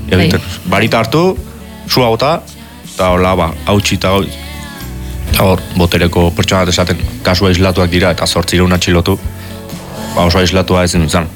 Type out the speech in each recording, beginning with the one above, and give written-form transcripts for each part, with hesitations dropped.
Barita hartu, sua bota, eta hola, hautsi eta hor, botereko pertsona bat esaten, kasu aislatuak dira, eta 800 atxilotu, oso aislatua ezin izan.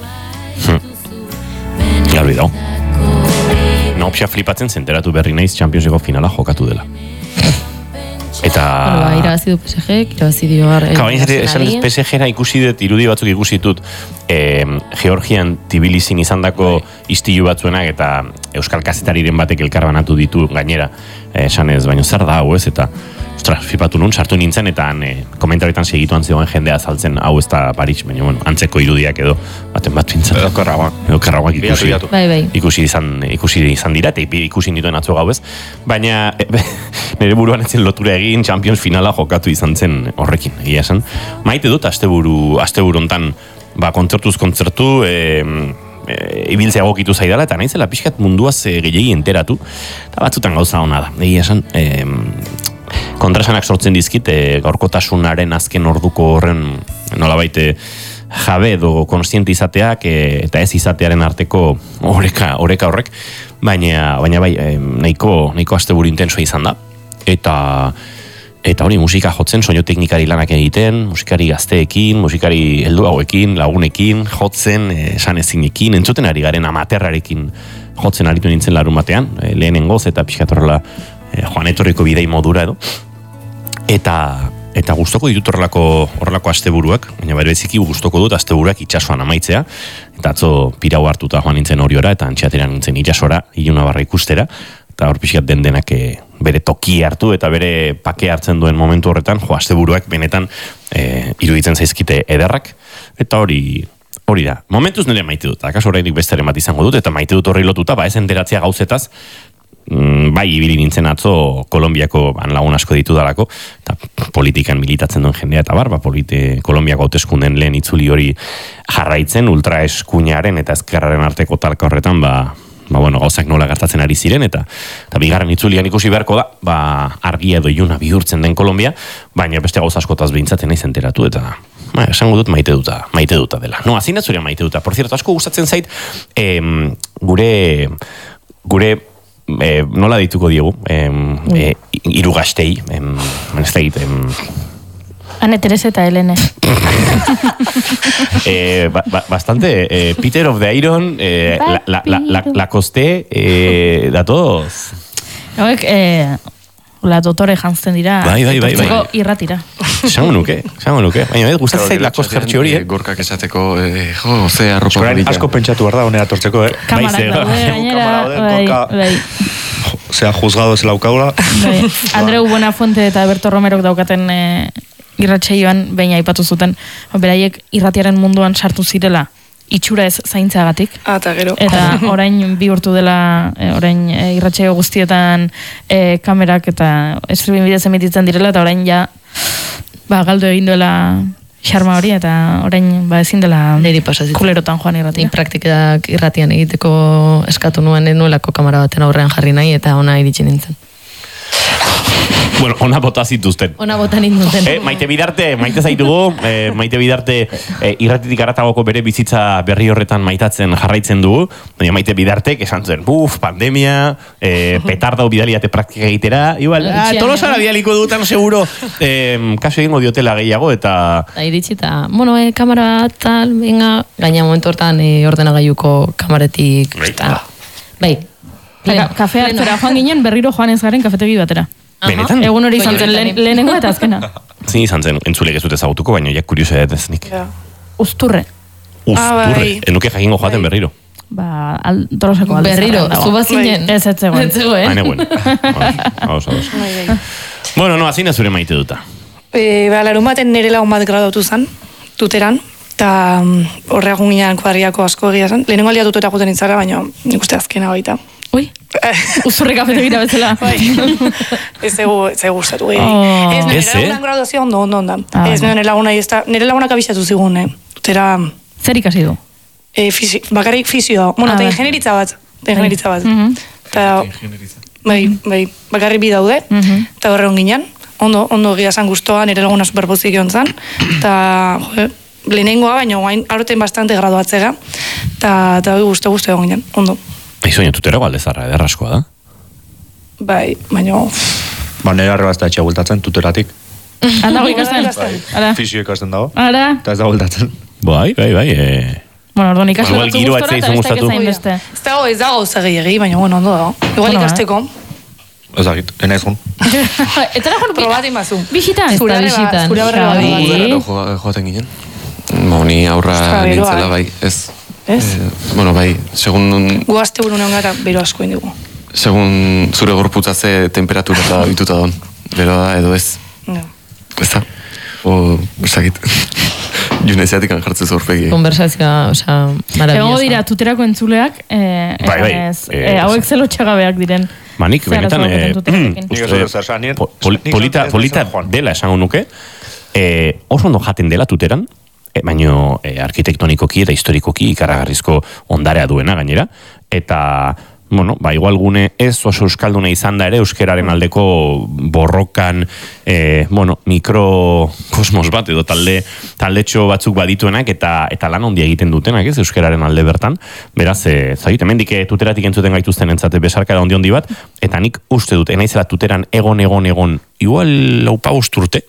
Garbi dago. Naopsia flipatzen zenteratu berri naiz Championseko finala jokatu dela. Eta... irabazi du PSG, irabazi dio esan ez PSG-ra ikusi dut, irudi batzuk ikusi dut, Georgian Tbilisin izandako istilu batzuenak eta euskal kazetariren batek elkarbanatu ditu gainera, esan ez, baina zer da hau ez, eta flipatu nun, sartu nintzen, eta komentaretan segituan zegoen jendea azaltzen, hau ez da Paris, baina bueno, antzeko irudiak edo, baten bat pintzen. Edo karrauak ikusi izan dira, eta ikusi dituen atzo gau ez, baina nire buruan etzen lotura egin Champions finala jokatu izan zen horrekin, egia esan. Maite dut, asteburu hontan, kontzertuz kontzertu, ibiltzea gokitu zaidala, eta naizela pixkat munduaz gehiagi enteratu, eta batzutan gauza hona da, egia esan, kontrasanak sortzen dizkit, gaurkotasunaren azken orduko horren nolabait jabe edo konstiente izateak eta ez izatearen arteko oreka horrek, baina bai, nahiko asteburu intensoa izan da, eta hori musika jotzen, soinu teknikari lanak egiten, musikari gazteekin, musikari heldu hauekin, lagunekin, jotzen, esan ezinekin, entzuten ari garen amaterrarekin jotzen aritu nintzen larun batean, lehenengoz eta pixkatorrela joan etorriko bidei modura edo, eta gustoko ditut horrelako asteburuak, baina berebeziki gustoko dut asteburuak itsasoan amaitzea, eta atzo pirau hartuta joan nintzen horiora, eta antxeateran nintzen itxasora, Iluna Barra ikustera, eta hor pixkat denak bere toki hartu, eta bere pake hartzen duen momentu horretan, asteburuak benetan iruditzen zaizkite ederrak, eta hori da. Momentuz nire maite dut, akaso oraindik besteren bat izango dut, eta maite dut horri lotuta, ez enteratzea gauzetaz, bai ibili nintzen atzo Kolonbiako lagun asko ditu dalako, eta politikan militatzen duen jendea eta Kolonbiako hauteskunden lehen itzuli hori jarraitzen, ultraeskuinaren eta ezkerraren arteko talka horretan, gauzak nola gertatzen ari ziren, eta bigarren itzulian ikusi beharko da, argia edo iluna bihurtzen den Kolonbia, baina beste gauza askotaz behintzaten naiz enteratu, eta esango dut maite duta dela. No, azina zurea maite duta. Por cierto, asko gustatzen zait, gure nola dituko diegu, hiru gaztei, ez da egiten... Ane Teresa eta Helene. Bastante, Peter of the Iron, Lacoste, da todos. Hauek, la dotore jantzen dira. Bai. Irratira. Esango nuke. Baina, gustatzen zait Lacoste jertxi hori, Gorkak esateko, ze arropa hori. Asko pentsatu behar da, honera tortzeko, Kamarak daude, Osea, juzgado ez laukaula. Andreu Buenafuente eta Alberto Romerok daukaten irratsaioan behin aipatu zuten, beraiek irratiaren munduan sartu zirela itxura ez zaintzagatik. Eta gero. Eta orain bihurtu dela, orain irratsaio guztietan kamerak eta streaming bidez emititzen direla, eta orain ja galdu egin duela xarma hori, eta orain ezin dela kulerotan joan irratia. Praktikak irratian egiteko eskatu nuen nuelako kamera baten aurrean jarri nahi, eta ona iritsi nintzen. Bueno, ona bota zituzten. Ona bota nintzen. Maite zaitugu, Maite Bidarte irratitik aratagoko bere bizitza berri horretan maitatzen jarraitzen dugu, baina Maite Bidartek esan zuen, pandemia, petardau bidaliate praktika egitera, igual, Tolosara bidaliko dutan seguro, kaso egingo diotela gehiago, eta... Iritsi eta, kamera tal, venga, gaina momentu hortan ordenagailuko kamaretik... Bai. Kafe hartzera joan ginen, berriro joan ez garen kafetegi batera. Benetan? Egun hori izan zen lehenengo eta azkena. Zin izan zen, entzulek ez dut ezagutuko, baina jak kuriosa ez nik. Usturre. Enuke jakingo joaten berriro. Tolosako alde. Berriro, zu bazinen. Ez zegoen. Haine guen. Bueno, no, azina zure maite duta. Larun baten nire lagun bat graduatu zen, tuteran, eta horreagun ginean kuadriako asko egia zen. Lehenengo aldia tutera guten itzara, baina nik uste azkena baita. Ui, usturri kafetegira bezala. Ez egu gustatu gehi. Ez nire lagunan graduazio ondo. Ez nire lagunak abizatu zigun, tutera... Zer ikasi du? Bakarrik fizioa. Bueno, eta ingenieritza bat. Bai, bakarrik bi daude, eta horre onginan. Ondo gira zan guztoa, nire laguna superpozik egon zan. Eta, lehenengoa, baina guain aurten bastante graduatzega. Eta guztu egon ginen, ondo. Aizu, tuterago aldezarra, ederraskoa da. Bai, baina... Ba, nire arrebazta etxea bultatzen, tuteratik. Handago ikasten. Ara. Fisio ikasten dago. Ara. Eta ez da bultatzen. Bai. Bueno, orduan ikasle Igual batzu giroa gustora, ez eta zaizun ez dakiz gustatu. hainbeste. Ez dago zegilegi, baina bueno, ondo dago. Igual Bueno, ikasteko. Ez dakit, enaiz gun. Etara joan Probati mazu. Bisitan. Zura bizitan. Zura berra Javi. bai. Udararo joaten ginen. Ni aurra Ostra, beroa, nintzela, bai, ez. Ez? Bueno, bai, segun Gu aste buru neon gara bero asko indigu. segun zure gorputza ze temperatura eta bituta don. Beroa da edo ez. No. Ez da? O, esakit. Juneziatik jartzen zorpegi. Konversazioa, osea, maravillosa. Egongo dira tuterako entzuleak, Bai. hauek zelo txagabeak diren. Manik, Zer benetan, arazo dauketen tuterarekin. Nik ez dut zer esan, nien- polita dela esango nuke, oso ondo jaten dela tuteran, baino arkitektonikoki eta historikoki ikaragarrizko ondarea duena gainera, eta bueno, ba, igual gune ez oso euskalduna izan da ere euskeraren aldeko borrokan mikrokosmos bat edo taldetxo batzuk badituenak eta lan handia egiten dutenak ez euskeraren alde bertan, beraz zagit, hemendik tuteratik entzuten gaituzten entzate besarkara handi bat, eta nik uste dut naizela tuteran egon igual 4-5 urte,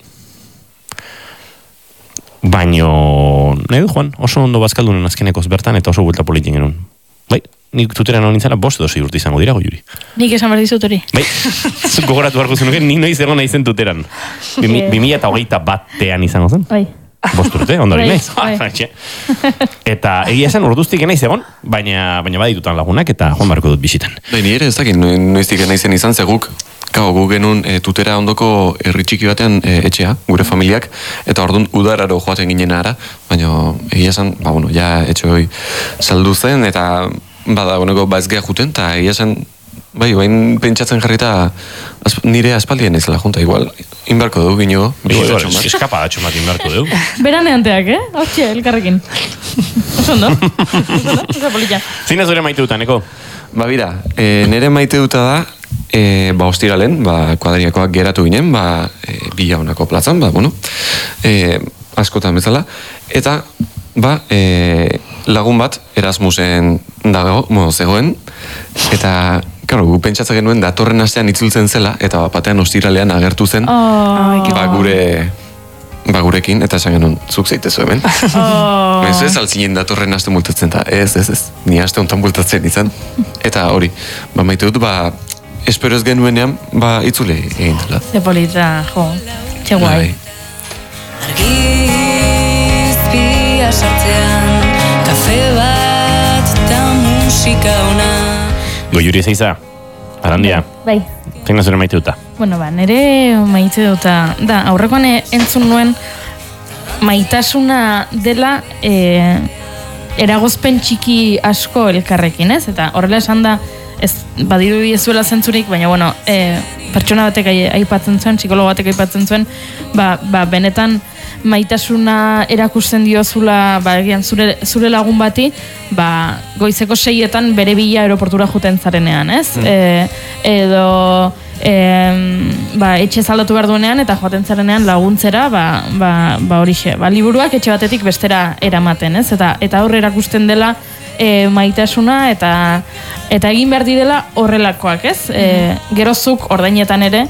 baino nahi du Juan, oso ondo bazkaldunen azkenekoz bertan eta oso buelta politin genuen. Bai, nik tuteran hori nintzela 5 edo 6 urte izango dira Juri. Nik esan behar dizut hori. Bai, gogoratu beharko zenuke, ni noiz egon naizen tuteran. 2021 izango zen. Bai. 5 urte, ondori Bai, naiz. bai. Eta egia esan orduztik naiz egon, baina baditutan lagunak eta joan beharko dut bisitan. Bai, ni ere ez dakit, noiztik naizen izan zeguk. Gu genuen tutera ondoko herri txiki batean etxea, gure familiak, eta orduan udararo joaten ginen ara, baina egia esan, ja etxe hori saldu zen, eta bada ez geha juten, eta egia esan, bain pentsatzen jarrita nire aspaldien ezela junta, igual, inbarko dugu gino, eskapa datxo bat inbarko dugu. Beraneanteak, Hortxe, elkarrekin. Oso ondo. Oso polita. Zine zure maite dutaneko? Ba, bira, nire maite duta da, ostiralen, kuadriakoak geratu ginen, bila honako plazan, askotan bezala, eta, lagun bat, Erasmusen zegoen, eta, karo, gu pentsatzen genuen, datorren astean itzultzen zela, eta batean ostiralean agertu zen, gurekin, eta esan genuen, zuk zeitezu hemen. Ez altzinen datorren aste multatzen, eta ez, ni aste hontan multatzen izan. Eta hori, maite dut, espero ez genuenean, itzule egin dela. Ze polita, jo, txe guai. Argizpia sartzean, kafe bat eta musika ona. Goiuri zeiza, Arandia, Bai. zein zure maite duta? Bueno, nire maite duta, aurrekoan entzun nuen maitasuna dela eragozpen txiki asko elkarrekin, ez? Eta horrela esan da, ez badiru diezuela zentzurik, baina, pertsona batek aipatzen zuen, psikologo batek aipatzen zuen, benetan maitasuna erakusten diozula, egian zure lagun bati, goizeko 6etan bere bila aeroportura juten zarenean, ez? Edo etxe zaldatu behar duenean eta joaten zarenean laguntzera, horixe, liburuak etxe batetik bestera eramaten, ez? Eta horre erakusten dela maitasuna eta egin behar direla horrelakoak, ez? Gerozuk ordainetan ere,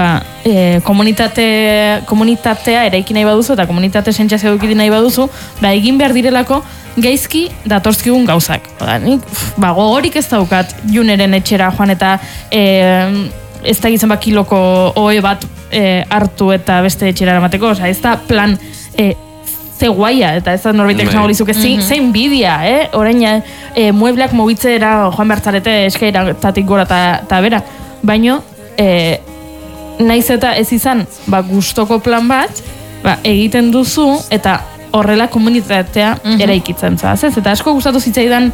komunitatea eraiki nahi baduzu eta komunitate sentsazio dukidi nahi baduzu, egin behar direlako gaizki datorzkigun gauzak. Nik gogorik ez daukat Juneren etxera joan eta ez da gizan kiloko ohe bat hartu eta beste etxera eramateko, ez da plan ze guaia, eta ez da norbaitek esango lizuke zein bidia, orain muebleak mobitzera joan bertzarete eskairatatik gora eta bera, baino naiz eta ez izan gustoko plan bat, egiten duzu eta horrela komunitatea eraikitzen zaz, ez? Eta asko gustatu zitzaidan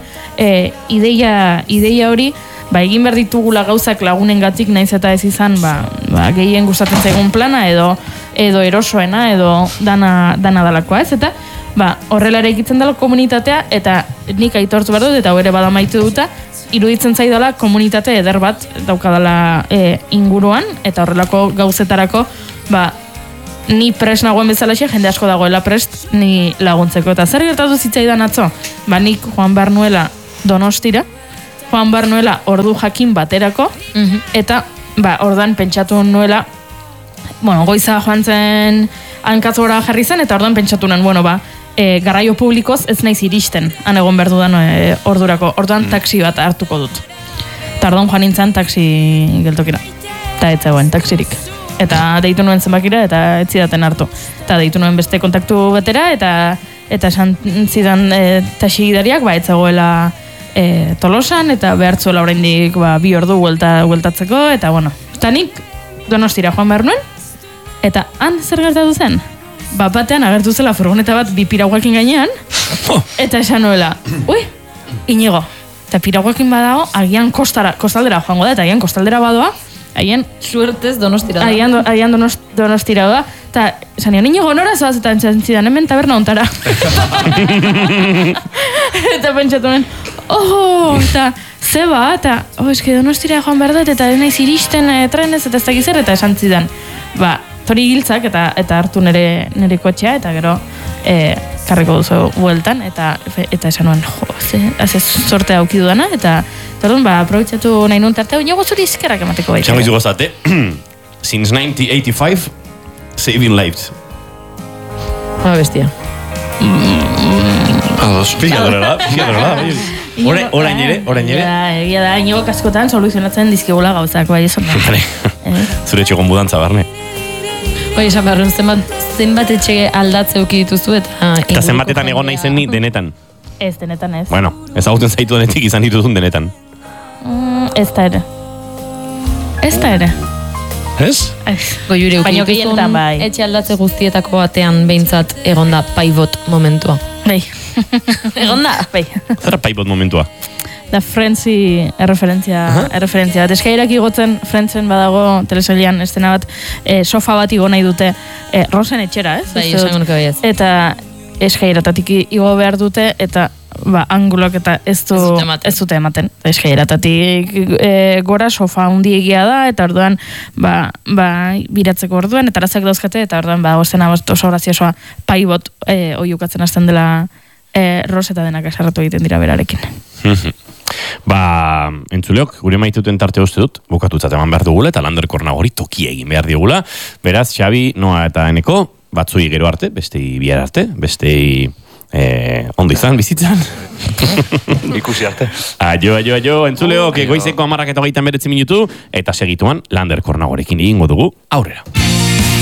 ideia hori, egin behar ditugula gauzak lagunengatik naiz eta ez izan gehien gustatzen zaigun plana edo erosoena edo dana dalakoa, ez? Eta horrela eraikitzen dela komunitatea eta nik aitortu behar dut eta hori bada maite duta, iruditzen zaidala komunitate eder bat daukadala inguruan eta horrelako gauzetarako ni prest nagoen bezalaxe, jende asko dagoela prest ni laguntzeko. Eta zer gertatu zitzaidan atzo? Nik joan behar nuela Donostira joan bar nuela ordu jakin baterako, eta ordan pentsatu nuela, goiza joan zen hankatzora jarri zen, eta ordan pentsatu nuen, garraio publikoz ez naiz iristen, han egon behar dudan ordurako. Orduan taxi bat hartuko dut. Eta orduan joan nintzen taxi geltokira. Eta ez zegoen taxirik. Eta deitu nuen zenbakira eta ez zidaten hartu. Eta deitu nuen beste kontaktu batera eta esan zidan taxi gidariak ez zegoela Tolosan eta behartzuela oraindik 2 ordu bueltatzeko eta Eta nik Donostira joan behar nuen eta han zer gertatu zen? Batean agertu zela furgoneta bat 2 piraguakin gainean eta esan nuela, Inigo, eta piraguakin badago agian kostaldera joango da eta agian kostaldera badoa haien suertez Donostira da. Haien Donostira da. Eta esan nion, Inigo nora zoaz eta entzidan hemen taberna ontara. Eta pentsatu nuen, eta zeba, eta eske Donostira joan behar dut, eta ez naiz iristen trenez, eta ez dakiz zer, eta esan zidan. Tori giltzak eta hartu nire kotxea, eta gero karriko duzu bueltan, eta esan nuen, haze sorte auki dudana, eta orduan, aprobetxatu nahi nun tarteo, Inigo zuri izkerak emateko baitxera. Txango izu gozate, since 1985, saving lives. Bestia. Fiskadorela. Orain ere. Egia da, Inigo kaskotan soluzionatzen dizkigula gauzak, bai, esan da. Zure txegon budantza, barne. Esan behar, zenbat etxe aldatzeuki dituzu eta zenbatetan egon nahi zen ni denetan. Ez, denetan ez. Bueno, ezagutzen zaitu denetik izan dituzun denetan. Ez da ere. Ez? Goiure baina gehienetan bai. Etxe aldatze guztietako batean behintzat egonda pivot momentua. Bai. Egonda? Bai. Zara pivot momentua? Da Friendsi erreferentzia bat. Eskairak igotzen Friendsen badago telesailean estena bat sofa bat igo nahi dute Rosen etxera, ez? Bai, esango nuke baiez. Eta eskairatatik igo behar dute eta angulok eta ez dute ematen. Eskairatatik gora sofa hundiegia da eta orduan biratzeko orduan eta arazak dauzkate eta orduan gozena oso graziosoa paibot oiukatzen hasten dela Ros eta denak esarratu egiten dira berarekin. Entzuleok, gure maituten tarte uste dut, bukatutzat eman behar dugula eta Lander Kornagori toki egin behar digula. Beraz, Xabi, Noa eta Eneko, batzui gero arte, bestei bihar arte, bestei ondo izan, bizitzan. Ikusi arte. Aio, entzuleok, goizeko 10:29 minutu, eta segituan Lander Kornagorekin egingo dugu aurrera.